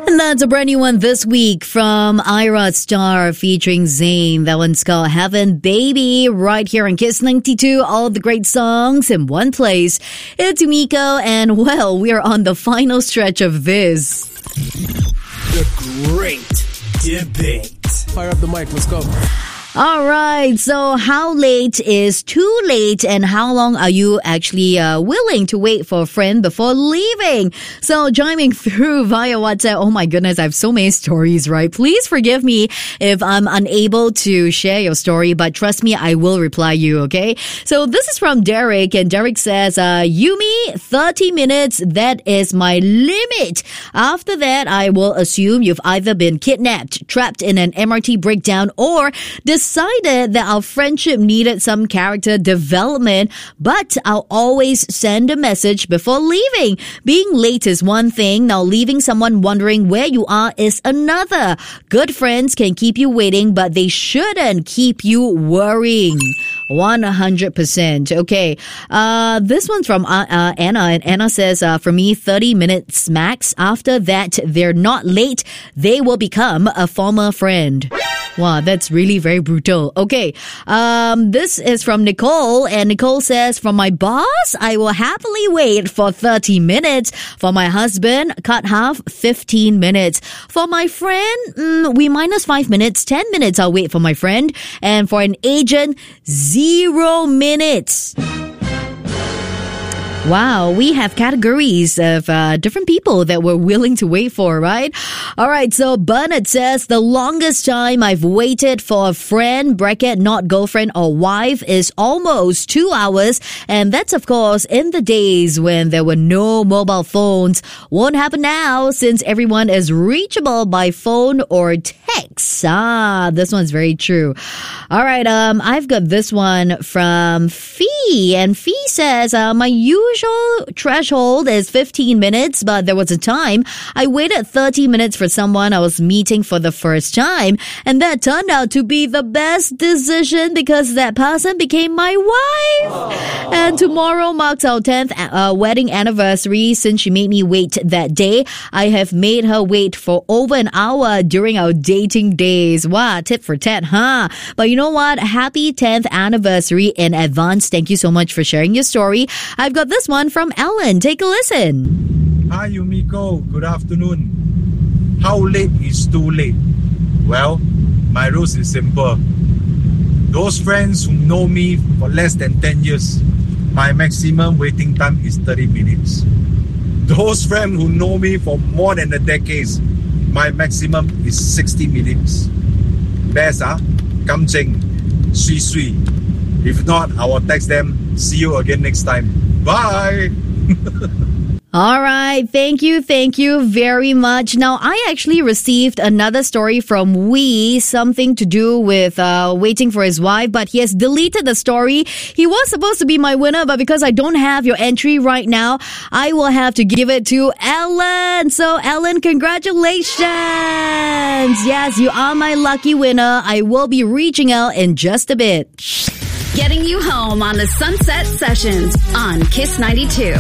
And that's a brand new one this week from Ira Star featuring Zayn. That one's called Heaven Baby, right here on Kiss 92. All of the great songs in one place. It's Umiko, and well, we are on the final stretch of this. The Great Debate. Fire up the mic, let's go. All right, so how late is too late, and how long are you actually willing to wait for a friend before leaving? So chiming through via WhatsApp, oh my goodness, I have so many stories, right? Please forgive me if I'm unable to share your story, but trust me, I will reply you, okay? So this is from Derek, and Derek says, Yumi, 30 minutes, that is my limit. After that, I will assume you've either been kidnapped, trapped in an MRT breakdown, or decided that our friendship needed some character development, but I'll always send a message before leaving. Being late is one thing. Now, leaving someone wondering where you are is another. Good friends can keep you waiting, but they shouldn't keep you worrying. 100%. Okay. This one's from Anna, and Anna says, for me, 30 minutes max. After that, they're not late. They will become a former friend. Wow, that's really very brutal. Okay. This is from Nicole, and Nicole says, for my boss, I will happily wait for 30 minutes. For my husband, cut half, 15 minutes. For my friend, we minus 5 minutes, 10 minutes I'll wait for my friend. And for an agent, 0 minutes. Wow, we have categories of different people that we're willing to wait for, right? All right, so Bernard says, the longest time I've waited for a friend, bracket not girlfriend or wife, is almost 2 hours. And that's, of course, in the days when there were no mobile phones. Won't happen now since everyone is reachable by phone or text. This one's very true. All right, I've got this one from Fee, and Fee says, my usual threshold is 15 minutes, but there was a time I waited 30 minutes for someone I was meeting for the first time, and that turned out to be the best decision because that person became my wife. Aww. And tomorrow marks our 10th wedding anniversary. Since she made me wait that day, I have made her wait for over an hour during our dating days. Wow, tit for tat, huh? But you know what? Happy 10th anniversary in advance. Thank you so much for sharing your story. I've got this one from Ellen. Take a listen. Hi, Yumiko. Good afternoon. How late is too late? Well, my rules is simple. Those friends who know me for less than 10 years, my maximum waiting time is 30 minutes. Those friends who know me for more than a decade, my maximum is 60 minutes. Best, Kam Cheng, Sui Sui. If not, I will text them. See you again next time. Bye! All right. Thank you very much. Now, I actually received another story from Wee, something to do with waiting for his wife, but he has deleted the story. He was supposed to be my winner, but because I don't have your entry right now, I will have to give it to Ellen. So, Ellen, congratulations. Yes, you are my lucky winner. I will be reaching out in just a bit. Getting you home on the Sunset Sessions on Kiss 92.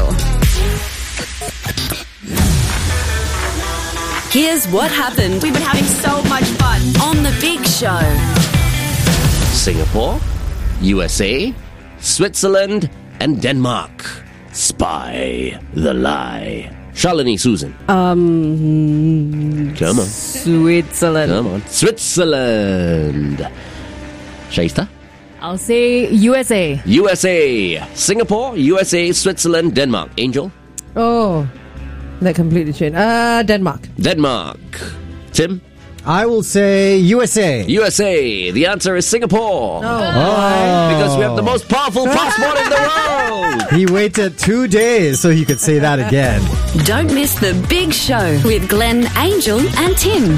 Here's what happened. We've been having so much fun on The Big Show. Singapore, USA, Switzerland, and Denmark. Spy the lie. Shalini Susan. Come on. Switzerland. Come on. Switzerland. Shaista? I'll say USA. USA. Singapore, USA, Switzerland, Denmark. Angel? Oh, that completely changed. Denmark. Denmark. Tim? I will say USA. USA. The answer is Singapore. Because we have the most powerful passport in the world. He waited 2 days so he could say that again. Don't miss The Big Show with Glenn, Angel, and Tim.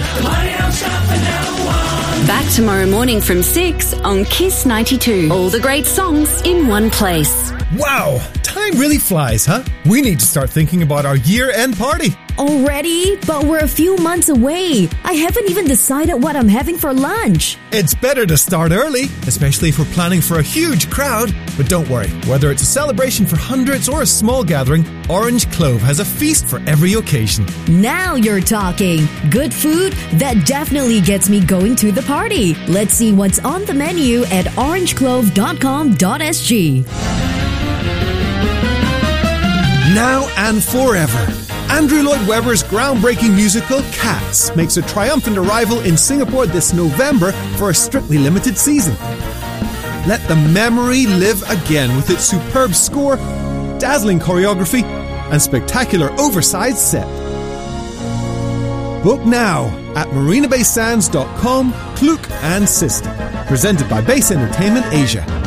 Back tomorrow morning from 6 on Kiss 92. All the great songs in one place. Wow! Time Time really flies, huh? We need to start thinking about our year-end party. Already? But we're a few months away. I haven't even decided what I'm having for lunch. It's better to start early, especially if we're planning for a huge crowd. But don't worry, whether it's a celebration for hundreds or a small gathering, Orange Clove has a feast for every occasion. Now you're talking. Good food that definitely gets me going to the party. Let's see what's on the menu at orangeclove.com.sg. Now and forever. Andrew Lloyd Webber's groundbreaking musical Cats makes a triumphant arrival in Singapore this November for a strictly limited season. Let the memory live again with its superb score, dazzling choreography, and spectacular oversized set. Book now at marinabaysands.com, Klook and Sister. Presented by Base Entertainment Asia.